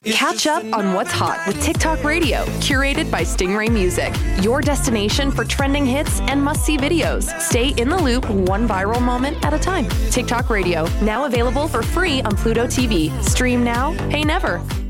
Catch up on what's hot with TikTok Radio, curated by Stingray Music, your destination for trending hits and must-see videos. Stay in the loop, one viral moment at a time. TikTok Radio, now available for free on Pluto TV. Stream now, pay never.